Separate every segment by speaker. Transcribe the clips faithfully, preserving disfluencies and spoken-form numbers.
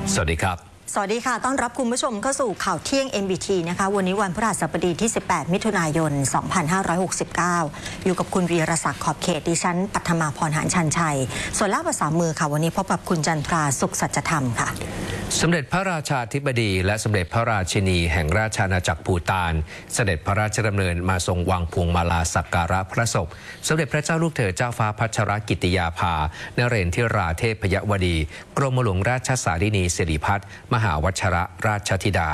Speaker 1: สวัสดีครับ
Speaker 2: สวัสดีค่ะต้อนรับคุณผู้ชมเข้าสู่ข่าวเที่ยง เอ็น บี ที นะคะวันนี้วันพฤหัสบดีที่สิบแปดมิถุนายนสองพันห้าร้อยหกสิบเก้าอยู่กับคุณวีรศักดิ์ขอบเขตดิฉันปัทมาพรหานชันชัยส่วนล่าภาษามือค่ะวันนี้พบกับคุณจันทราสุขสัจธรรมค่ะ
Speaker 1: สมเด็จพระราชาธิบดีและสมเด็จพระราชินีแห่งราชอาณาจักรภูฏานเสด็จพระราชดำเนินมาทรงวางพวงมาลาสักการะพระศพสมเด็จพระเจ้าลูกเธอเจ้าฟ้าพัชรกิติยาภานเรนทิราเทพยวดีกรมหลวงราชสารินีสิริพัฒน์มหาวัชรราชธิดา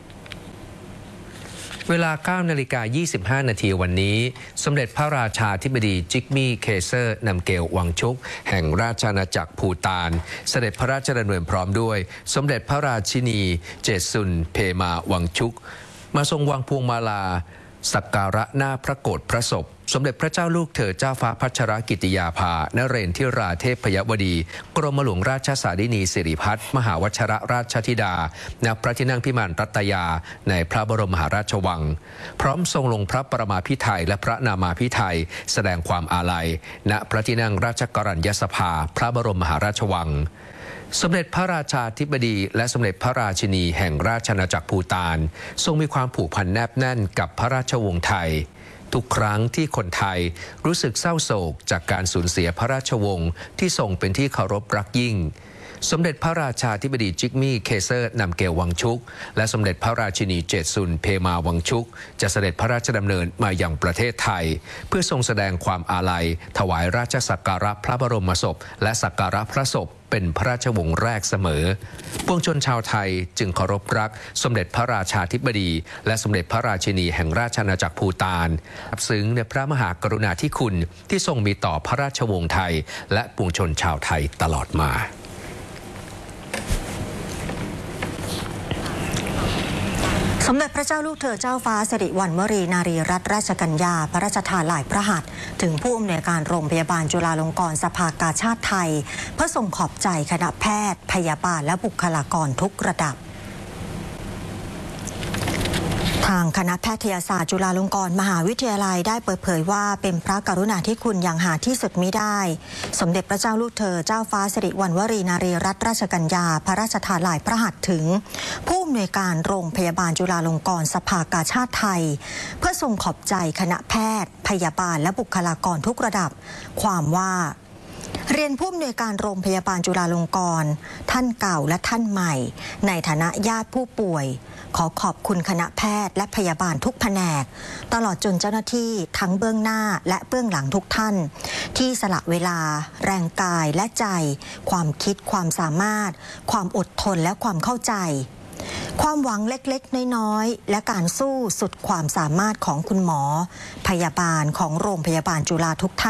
Speaker 1: เวลา เก้านาฬิกายี่สิบห้านาทีวันนี้สมเด็จพระราชาธิบดีจิกมี่เคเซอร์นำเกลวังชุกแห่งราชอาณาจักรภูฏานเสด็จพระราชดำเนินพร้อมด้วยสมเด็จพระราชินีเจสุนเพมาวังชุกมาทรงวางพวงมาลาสักการะหน้าพระโกฐพระศพสมเด็จพระเจ้าลูกเธอเจ้าฟ้าพัชรกิติยาภานเรนทิราเทพยวดีกรมหลวงราชสารินีสิริพัฒน์มหาวัชรราชธิดาณพระที่นั่งพิมานรัตยาในพระบรมมหาราชวังพร้อมทรงลงพระประมาภิไธยและพระนามาภิไธยแสดงความอาลัยณพระที่นั่งราชกรัญญสภาพระบรมมหาราชวังสมเด็จพระราชาธิบดีและสมเด็จพระราชินีแห่งราชอาณาจักรภูฏานทรงมีความผูกพันแนบแน่นกับพระราชวงศ์ไทยทุกครั้งที่คนไทยรู้สึกเศร้าโศกจากการสูญเสียพระราชวงศ์ที่ทรงเป็นที่เคารพรักยิ่งสมเด็จพระราชาธิบดีจิกมี่เคเซอร์นำเกลวังชุกและสมเด็จพระราชินีเจสุนเพมาวังชุกจะเสด็จพระราชดำเนินมายังประเทศไทยเพื่อทรงแสดงความอาลัยถวายราชสักการะพระบรมศพและสักการะพระศพเป็นพระราชวงศ์แรกเสมอปวงชนชาวไทยจึงเคารพรักสมเด็จพระราชาธิบดีและสมเด็จพระราชินีแห่งราชอาณาจักรภูฏานซาบซึ้งในพระมหากรุณาธิคุณที่ทรงมีต่อพระราชวงศ์ไทยและปวงชนชาวไทยตลอดมา
Speaker 2: สมเด็จพระเจ้าลูกเธอเจ้าฟ้าสิริวัณวรีนารีรัตนราชกัญญาพระราชทานหลายพระหัตถ์ถึงผู้อำนวยการโรงพยาบาลจุฬาลงกรณ์สภากาชาดไทยเพื่อส่งขอบใจคณะแพทย์พยาบาลและบุคลากรทุกระดับทางคณะแพทยศาสตร์จุฬาลงกรณ์มหาวิทยาลัยได้เปิดเผยว่าเป็นพระกรุณาธิคุณอย่างหาที่สุดมิได้สมเด็จพระเจ้าลูกเธอเจ้าฟ้าสิริวัณวรีนารีรัตนราชกัญญาพระราชทานหลายพระหัตถ์ถึงผู้อำนวยการโรงพยาบาลจุฬาลงกรณ์สภากาชาดไทยเพื่อทรงขอบใจคณะแพทย์พยาบาลและบุคลากรทุกระดับความว่าเรียนผู้อำนวยการโรงพยาบาลจุฬาลงกรณ์ท่านเก่าและท่านใหม่ในฐานะญาติผู้ป่วยขอขอบคุณคณะแพทย์และพยาบาลทุกแผนกตลอดจนเจ้าหน้าที่ทั้งเบื้องหน้าและเบื้องหลังทุกท่านที่สละเวลาแรงกายและใจความคิดความสามารถความอดทนและความเข้าใจความหวังเล็กๆน้อยๆและการสู้สุดความสามารถของคุณหมอพยาบาลของโรงพยาบาลจุฬาทุกท่าน